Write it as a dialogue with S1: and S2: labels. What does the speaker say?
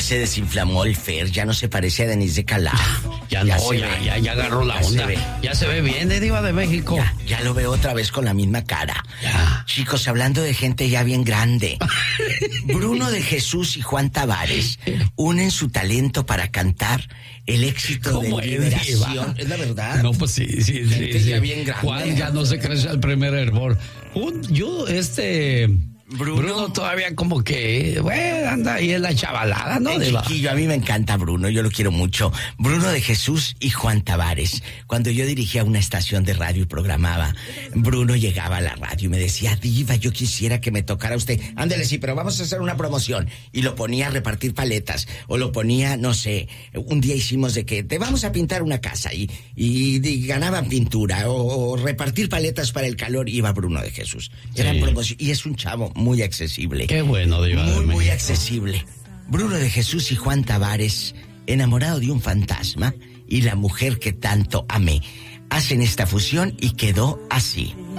S1: se desinflamó el Fer, ya no se parece a Denise de Calaf.
S2: Ya agarró la onda. Ya se ve bien, Diva de México.
S1: Ya lo veo otra vez con la misma cara.
S2: Ya.
S1: Chicos, hablando de gente ya bien grande. Bruno de Jesús y Juan Tavares unen su talento para cantar el éxito de Liberación. ¿Es la verdad?
S2: No, pues sí.
S1: Ya bien grande.
S2: Juan ya no se crece al primer hervor. Bruno todavía como que, anda ahí en la chavalada, ¿no?
S1: Chiquillo, a mí me encanta Bruno, yo lo quiero mucho. Bruno de Jesús y Juan Tavares. Cuando yo dirigía una estación de radio y programaba, Bruno llegaba a la radio y me decía, Diva, yo quisiera que me tocara usted. Ándale, sí, pero vamos a hacer una promoción. Y lo ponía a repartir paletas, o lo ponía, no sé, un día hicimos de que te vamos a pintar una casa y ganaban pintura, o repartir paletas para el calor, iba Bruno de Jesús. Era promoción, y es un chavo muy accesible.
S2: Qué bueno, Diva.
S1: Muy accesible. Bruno de Jesús y Juan Tavares, enamorado de un fantasma y la mujer que tanto amé, hacen esta fusión y quedó así.